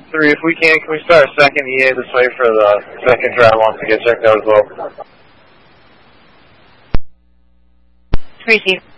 3, if we can we start a second EA this way for the second drive wants to get checked out as well? 3,